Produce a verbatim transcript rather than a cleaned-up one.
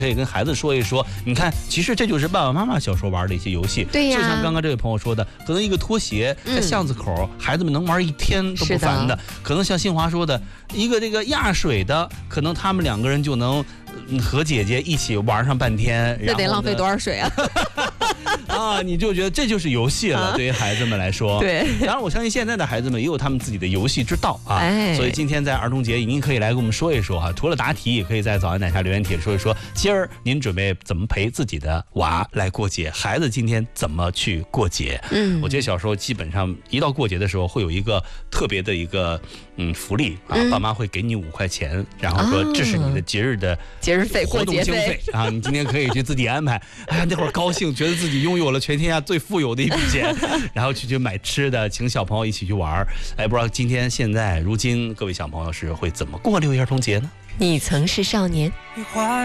可以跟孩子说一说，你看，其实这就是爸爸妈妈小时候玩的一些游戏。 对呀， 就像刚刚这位朋友说的，可能一个拖鞋在巷子口，嗯、孩子们能玩一天都不烦的。可能像新华说的，一个这个压水的，可能他们两个人就能和姐姐一起玩上半天。 这得浪费多少水啊？ 啊，你就觉得这就是游戏了，啊、对于孩子们来说。 对， 当然我相信现在的孩子们也有他们自己的游戏之道啊。哎、所以今天在儿童节，您可以来跟我们说一说哈、啊。除了答题，也可以在早安奶茶留言帖说一说，今儿您准备怎么陪自己的娃来过节？孩子今天怎么去过节？嗯，我觉得小时候基本上一到过节的时候，会有一个特别的一个嗯福利啊，嗯、爸妈会给你五块钱，然后说这是你的节日的节日费、 活动经费啊，你今天可以去自己安排。哎呀，那会儿高兴，觉得自己拥有了全天下最富有的一笔钱，然后去去买吃的，请小朋友一起去玩。哎，不知道今天现在如今各位小朋友是会怎么过六一儿童节呢？ 你曾是少年。